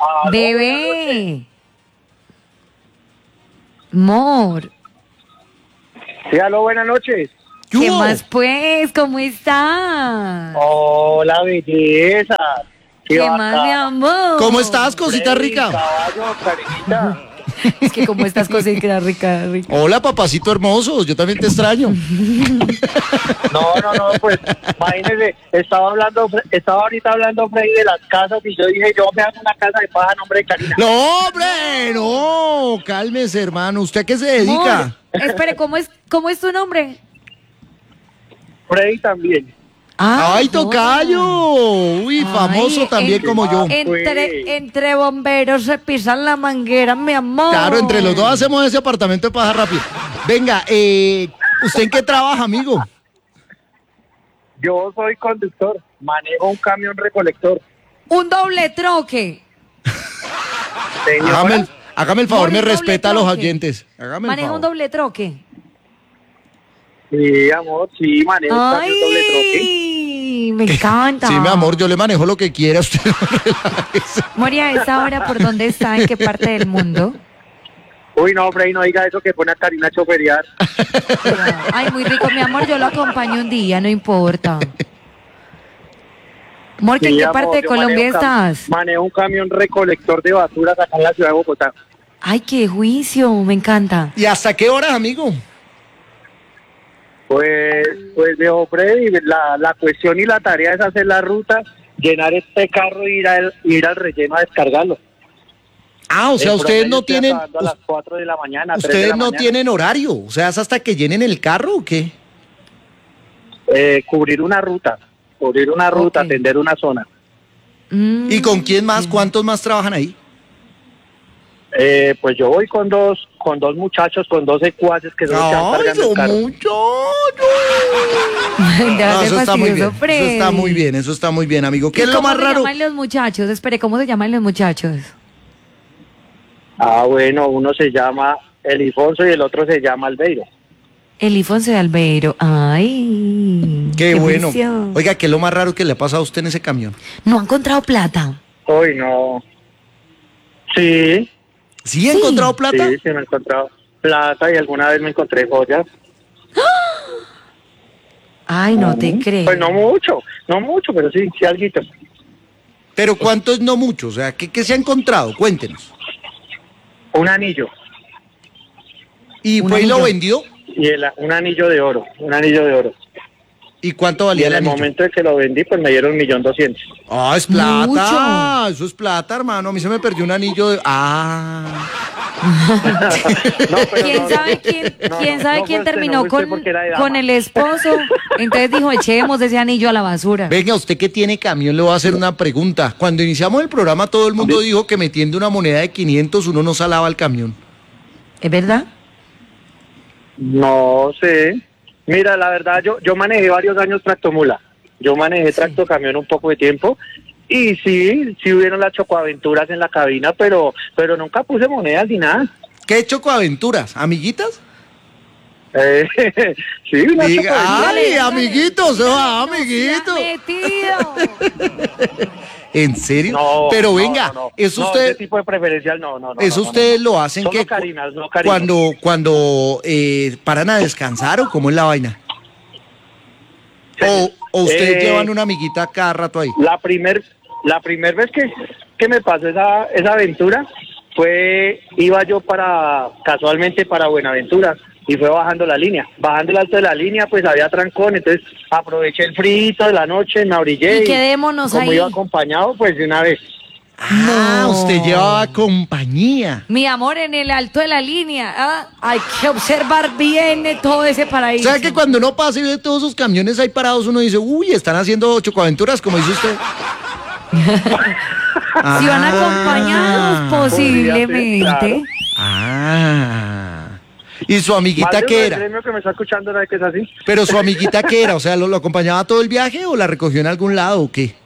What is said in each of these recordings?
Bebé. Mor. Sí, aló, buenas noches. ¿Qué más pues? ¿Cómo estás? Hola, belleza. ¿Qué más, mi amor? ¿Cómo estás, cosita Freddy, rica? Caballo, Karenita. Es que como estas cosas que era rica. Hola, papacito hermoso, yo también te extraño. No, pues, imagínese, estaba ahorita hablando, Freddy, de las casas y yo dije, yo me hago una casa de paja a nombre de Karina. No, hombre, no, cálmese, hermano. ¿Usted a qué se dedica? Mor, espere, ¿cómo es tu nombre? Freddy también. ¡Ay, joda. tocayo! Uy, famoso Ay, también como yo. Entre bomberos se pisan la manguera, mi amor. Claro, entre los dos hacemos ese apartamento de paja rápido. Venga, ¿usted en qué trabaja, amigo? Yo soy conductor, manejo un camión recolector. Un doble troque. Señora, Hágame el favor, Mor, me un doble respeta a los troque. oyentes. Hágame el Maneja favor. un doble troque. sí, amor, sí, manejo un camión doble troque. Ay, me encanta. Sí, mi amor, yo le manejo lo que quiera. Usted no relájese. Moria, ¿a esa hora por dónde está? ¿En qué parte del mundo? Uy, no, Freddy, no diga eso que pone a Karina a choferiar. Ay, muy rico, mi amor, yo lo acompaño un día, no importa. Amor, ¿en Sí, qué amor, parte de yo Colombia manejo estás? Manejo un camión recolector de basura acá en la ciudad de Bogotá. Ay, qué juicio, me encanta. ¿Y hasta qué horas, amigo? Pues viejo Freddy, la cuestión y la tarea es hacer la ruta, llenar este carro e ir al relleno a descargarlo. Ah, o sea, En ustedes promedio no estoy tienen... acabando a las 4 de la mañana, 3 de ¿Ustedes la no mañana. tienen horario? O sea, ¿es hasta que llenen el carro o qué? Cubrir una ruta, Ok. atender una zona. ¿Y con quién más? ¿Cuántos más trabajan ahí? Pues yo voy con dos muchachos, con 2 secuaces que son los que van ¡Ay, cargando el son carro. muchos! No, Eso está muy bien, eso Freddy. está muy bien, eso está muy bien, amigo. ¿Qué ¿Y es lo cómo más se raro? llaman los muchachos? Espere, ¿cómo se llaman los muchachos? Ah, bueno, uno se llama Elifonso y el otro se llama Albeiro. Elifonso de Albeiro. Ay. Qué bueno. juicio. Oiga, ¿qué es lo más raro que le ha pasado a usted en ese camión? No ha encontrado plata. Uy, no. Sí, ¿Sí ha encontrado plata? sí, me he encontrado plata y alguna vez me encontré joyas. Ay, no te creo. Pues no mucho, pero sí alguito. Pero ¿cuánto es no mucho? O sea, ¿qué se ha encontrado? Cuéntenos. Un anillo ¿Y Un fue y lo anillo. vendió? y un anillo de oro, ¿Y cuánto Y valía en el el anillo? momento de que lo vendí, pues me dieron 1.200.000. Ah, es plata. Mucho. Eso es plata, hermano. A mí se me perdió un anillo de... Ah. No, pero ¿Quién no, sabe no. quién, No, quién no, sabe no quién fue usted, terminó no fue usted porque era de dama. con el esposo? Entonces dijo, echemos ese anillo a la basura. Venga, usted que tiene camión, le voy a hacer una pregunta. Cuando iniciamos el programa, todo el mundo dijo que metiendo una moneda de 500 uno no salaba el camión. ¿Es verdad? No sé. Mira, la verdad, yo manejé varios años tractomula. Yo manejé tractocamión un poco de tiempo. Y sí hubieron las chocoaventuras en la cabina, pero nunca puse monedas ni nada. ¿Qué chocoaventuras? ¿Amiguitas? Sí, una Diga, chocoaventura. ¡ay, amiguitos! ¡Amiguito! ¡Amiguitos! ¿En serio? No, Pero no, venga, no. eso No, usted... ese tipo de preferencial no. Eso no. ustedes lo hacen Solo que Carinas, no Carinas. cuando paran a descansar o cómo es la vaina. O ustedes llevan una amiguita cada rato ahí. La primer vez que me pasó esa aventura iba yo casualmente para Buenaventura y fue bajando la línea. Bajando el alto de la línea pues había trancón, entonces aproveché el frío de la noche, me abrigué. Y quedémonos como ahí. iba acompañado pues de una vez. Ah, No. usted llevaba compañía. Mi amor, en el alto de la línea. Hay que observar bien todo ese paraíso. ¿Sabe que cuando uno pasa y ve todos esos camiones ahí parados, uno dice, uy, están haciendo chocoaventuras, como dice usted? Si van acompañados, posiblemente. claro. Ah. ¿Y su Más amiguita de qué uno del era? gremio que me está escuchando, ¿no? Que es así. Pero su amiguita qué era, o sea, ¿lo acompañaba todo el viaje o la recogió en algún lado o qué?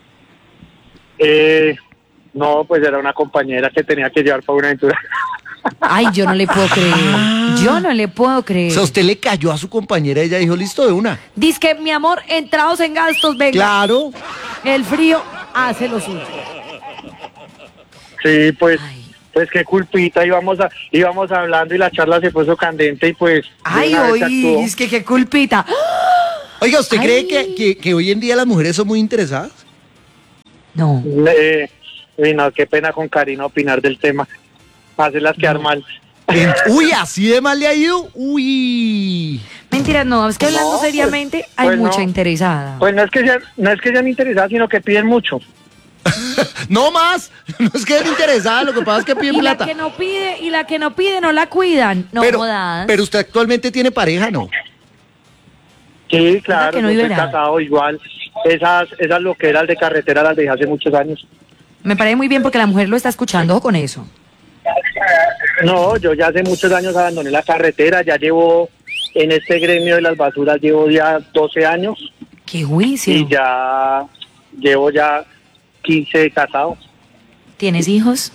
No, pues era una compañera que tenía que llevar para una aventura. Ay, yo no le puedo creer. Yo no le puedo O creer. sea, usted le cayó a su compañera y ella dijo, listo, de una. Dice que, mi amor, entrados en gastos, venga. Claro. El frío hace lo suyo. Sí, pues, Ay. pues qué culpita, íbamos hablando y la charla se puso candente y pues... de Ay, una vez se oí, actuó. es que qué culpita. Oiga, ¿usted cree Ay. que hoy en día las mujeres son muy interesadas? No. Uy, no, qué pena con Karina opinar del tema. Hacerlas quedar mal. Uy, así de mal le ha ido. Uy. Mentira, no, es que hablando No, pues, seriamente hay pues mucha no. interesada. Pues no es que sean interesadas, sino que piden mucho. No más. No es que es interesada, lo que pasa es que piden y la plata. que no pide no la cuidan. No pero, jodas. pero usted actualmente tiene pareja, ¿no? Sí, claro, que no yo estoy viverá. casado igual. Esas loqueras de carretera las dejé hace muchos años. Me parece muy bien porque la mujer lo está escuchando ojo con eso. No, yo ya hace muchos años abandoné la carretera, ya llevo en este gremio de las basuras, llevo ya 12 años Qué juicio. y ya llevo ya 15 de casado. ¿Tienes hijos?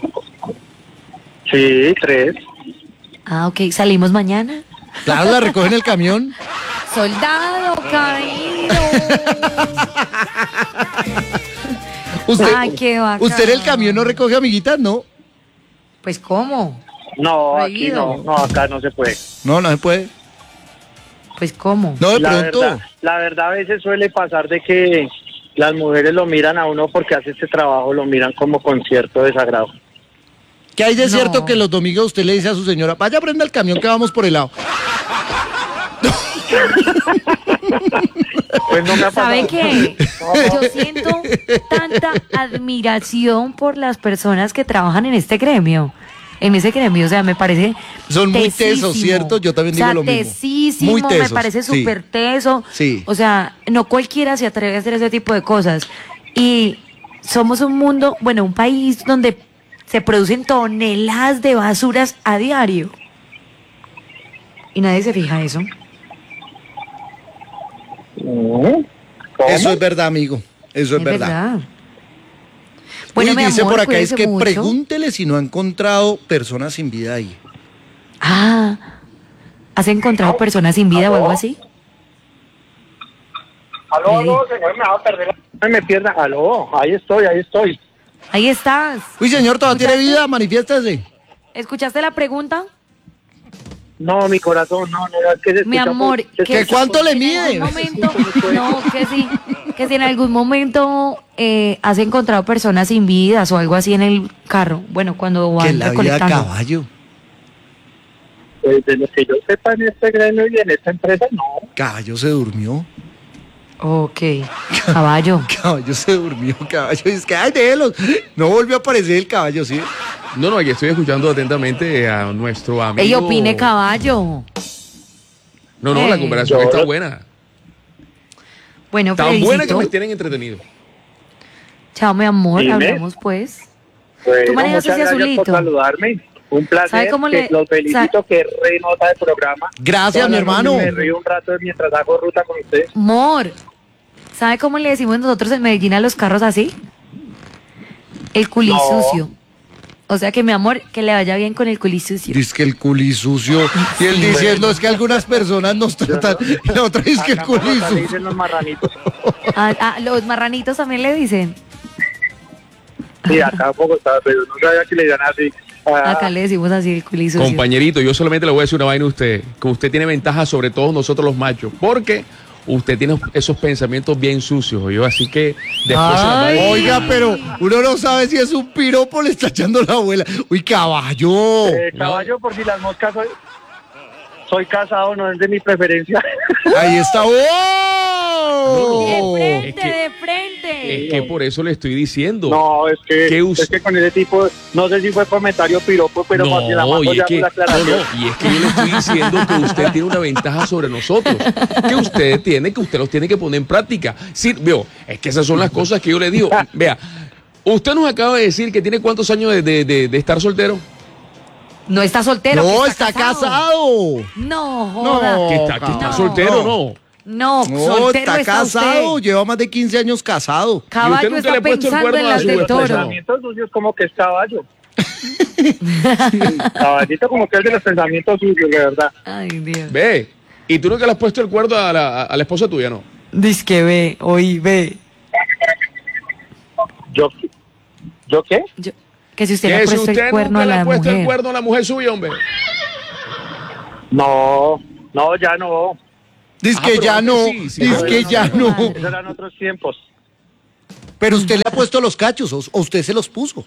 Sí, 3. Ah, ok. ¿Salimos mañana? Claro, la recogen el camión. Soldado caído. Usted, Ay, qué bacán. usted en el camión no recoge amiguitas, ¿no? Pues, ¿cómo? No, aquí Prohibido. no, acá no se puede. No, no se puede. Pues, ¿cómo? No, de pronto. La verdad a veces suele pasar de que las mujeres lo miran a uno porque hace este trabajo, lo miran como con cierto desagrado. ¿Qué hay de No. cierto que los domingos usted le dice a su señora, vaya, prenda el camión que vamos por el lado? Pues no me ha pasado. ¿Sabe qué? Yo siento tanta admiración por las personas que trabajan en este gremio. En ese gremio, o sea, me parece Son muy tesísimo. tesos, ¿cierto? Yo también digo lo mismo. Tesísimo, Muy me tesos, parece sí. súper teso. Sí. O sea, no cualquiera se atreve a hacer ese tipo de cosas. Y somos un mundo, bueno, un país donde se producen toneladas de basuras a diario. Y nadie se fija eso. ¿Cómo? Eso es verdad, amigo. Eso es verdad. Bueno, Uy, mi dice amor, por acá, es cuídese que mucho. pregúntele si no ha encontrado personas sin vida ahí. Ah, ¿has encontrado personas sin vida o algo así? Aló, señor, me va a perder. No me pierda. Aló, ahí estoy. Ahí estás. Uy, señor, ¿todavía tiene vida? Manifiéstese. ¿Escuchaste la pregunta? No, mi corazón, no, es que se Mi escucha amor, muy- se ¿Que escucha cuánto le en mide? algún momento, no, que si en algún momento has encontrado personas sin vidas o algo así en el carro, bueno, cuando Que van la vida recolectando. caballo. Pues de lo que yo sepa en este gremio y en esta empresa, no. Caballo se durmió. Ok, caballo. Caballo se durmió, caballo. Es que, ay, déjelos. No volvió a aparecer el caballo, ¿sí? No, aquí estoy escuchando atentamente a nuestro amigo. Ey, opine caballo. No, la conversación Yo- está buena. Bueno, Tan buena que Fredicito, me tienen entretenido. chao, mi amor, Dime. hablamos pues. Bueno, ¿Tú manejas muchas ese gracias azulito? por saludarme. Un placer. ¿Sabe cómo que le- los felicito, que re nota de programa. Gracias, Todas mi las hermano. noches Me río un rato mientras hago ruta con usted. Amor, ¿sabe cómo le decimos nosotros en Medellín a los carros así? El culisucio. O sea que, mi amor, que le vaya bien con el culisucio. Dice que el culi sucio. Y él diciendo es que algunas personas nos tratan. Y la otra dice que el Acá en culi Bogotá le sucio. dicen los marranitos. Los marranitos también le dicen. Sí, acá en Bogotá, pero no sabía que le digan así. Ah, Acá le decimos así el culisucio. Compañerito, yo solamente le voy a decir una vaina a usted, que usted tiene ventaja sobre todos nosotros los machos, porque usted tiene esos pensamientos bien sucios, yo, así que después se la va a decir. Oiga, pero uno no sabe si es un piropo o le está echando la abuela. Uy, caballo. caballo, por si las moscas soy casado, no es de mi preferencia. Ahí está. De ¡Oh! frente, Es que- de frente. Es que por eso le estoy diciendo. No, es ¿Qué que, us- es que con ese tipo, no sé si fue comentario piropo, pero No, por si la mando y es ya que, la aclaración. y es que yo le estoy diciendo que usted tiene una ventaja sobre nosotros, que usted los tiene que poner en práctica. Sí, veo, es que esas son las cosas que yo le digo. Vea, usted nos acaba de decir que tiene cuántos años de estar soltero. No está soltero. No, que está casado. No, joda. Que está No, soltero, ¿no? No, No, soltero está está casado. usted. Lleva más de 15 años casado. Caballo nunca está le ha puesto el pensando cuerno en a las su del esposa. toro. Pensamientos suyos como que es caballo. Caballito como que es de los pensamientos suyos, de verdad. Ay, Dios. Ve, y tú nunca le has puesto el cuerno a la esposa tuya, ¿no? Dice que ve, oí, ve. ¿Yo qué? Yo, Que si usted le ha Que si puesto usted el cuerno nunca a le ha la puesto el mujer. cuerno a la mujer suya, hombre. No, no, ya no. Dice Ah, que pero ya antes no, sí, sí, dice que ya no. Esos eran otros tiempos. Pero usted le ha puesto los cachos o usted se los puso.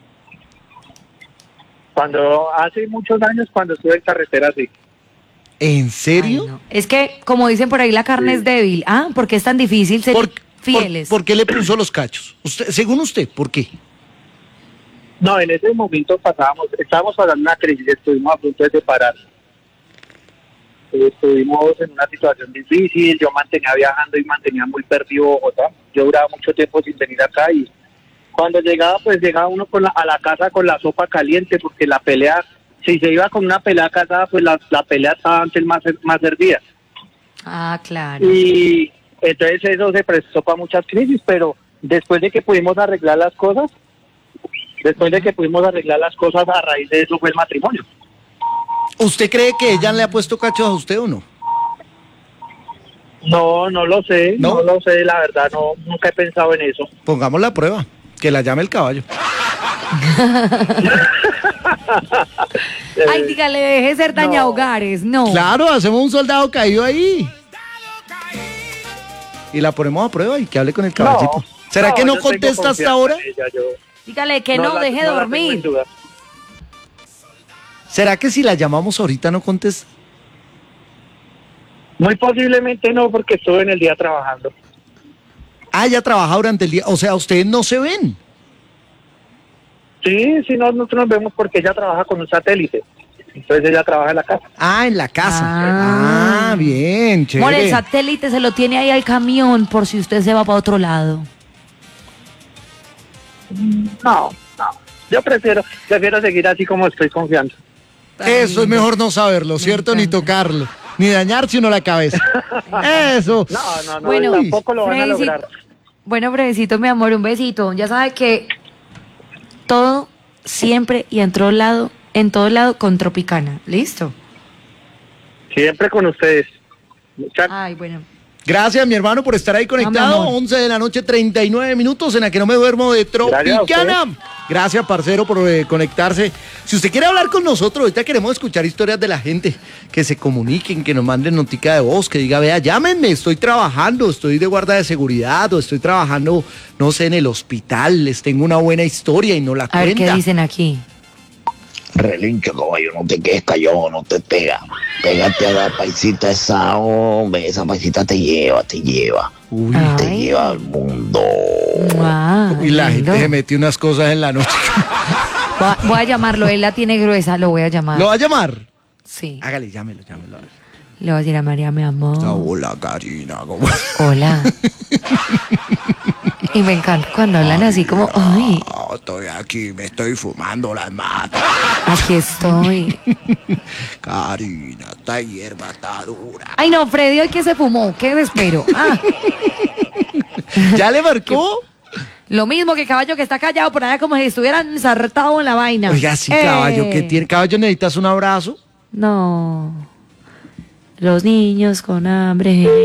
Cuando hace muchos años, cuando estuve en carretera, sí. ¿En Ay, serio? no. Es que, como dicen por ahí, la carne es débil. Ah, ¿por qué es tan difícil ser fieles? ¿Por qué le puso los cachos? Usted, según usted, ¿por qué? No, en ese momento estábamos pasando una crisis, estuvimos a punto de separar. Estuvimos en una situación difícil, yo mantenía viajando y mantenía muy perdido Bogotá. Yo duraba mucho tiempo sin venir acá y cuando llegaba, pues llegaba uno a la casa con la sopa caliente, porque la pelea, si se iba con una pelea casada, pues la pelea estaba antes más hervida. Ah, claro. Y entonces eso se prestó para muchas crisis, pero después de que pudimos arreglar las cosas, a raíz de eso fue el matrimonio. ¿Usted cree que ella le ha puesto cachos a usted o no? No, no lo sé, ¿No? no lo sé, la verdad, no, nunca he pensado en eso. Pongamos la prueba, que la llame el caballo. Ay, dígale, deje de ser daña hogares. No. Claro, hacemos un soldado caído ahí. Y la ponemos a prueba y que hable con el caballito. ¿Será que no yo tengo contesta hasta confianza ahora? en ella, Dígale que no, deje de no la tengo en dormir. duda. ¿Será que si la llamamos ahorita no contesta? Muy posiblemente no, porque estuve en el día trabajando. Ah, ella trabaja durante el día. O sea, ustedes no se ven. Sí, sí, nosotros nos vemos porque ella trabaja con un satélite. Entonces ella trabaja en la casa. Ah, en la casa. Ah. Ah, bien, Amor, el chévere. satélite se lo tiene ahí al camión por si usted se va para otro lado. No. Yo prefiero seguir así como estoy confiando. Eso es mejor no saberlo, ¿cierto? Ni tocarlo. Ni dañarse uno la cabeza. Eso. No, Bueno, tampoco lo van a Freddycito. lograr. Bueno, Fredicito, mi amor, un besito. Ya sabe que todo, siempre y en todo lado con Tropicana. ¿Listo? Siempre con ustedes. Muchas Ay, bueno. Gracias, mi hermano, por estar ahí conectado. amor. 11 de la noche, 39 minutos en la que no me duermo de Gracias a usted. Tropicana. Gracias, parcero, por conectarse. Si usted quiere hablar con nosotros, ahorita queremos escuchar historias de la gente, que se comuniquen, que nos manden notica de voz, que diga, vea, llámenme, estoy trabajando, estoy de guarda de seguridad o estoy trabajando, no sé, en el hospital, les tengo una buena historia y no la A ver qué cuenta. dicen aquí. Relincho, caballo, no te quedes callado, no te pega. Pégate a la paisita esa, hombre, esa paisita te lleva. Uy, Te Ay. lleva al mundo. y la lindo. gente se metió unas cosas en la noche. Voy a llamarlo, él la tiene gruesa, lo voy a llamar. ¿Lo va a llamar? Sí. Hágale, llámelo. Le voy a decir a María, mi amor. Hola, Karina, ¿cómo? Hola. Y me encanta cuando hablan así como, ay, No, estoy aquí, me estoy fumando las matas. aquí estoy. Karina, esta hierba está dura. Ay, no, Freddy, hoy que se fumó, ¿qué espero? Ah, ¿Ya le marcó? lo mismo que caballo que está callado por allá como si estuvieran ensartados en la vaina. Oiga, sí, caballo, ¿qué tiene? Caballo, ¿necesitas un abrazo? No. Los niños con hambre.